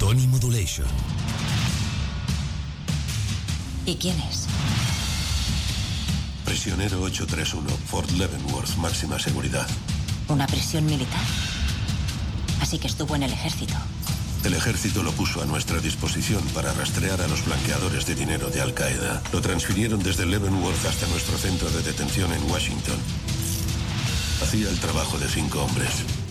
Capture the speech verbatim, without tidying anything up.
Tony Modulation. ¿Y quién es? Prisionero ocho tres uno, Fort Leavenworth, máxima seguridad. ¿Una prisión militar? Así que estuvo en el ejército. El ejército lo puso a nuestra disposición para rastrear a los blanqueadores de dinero de Al-Qaeda. Lo transfirieron desde Leavenworth hasta nuestro centro de detención en Washington. Hacía el trabajo de cinco hombres.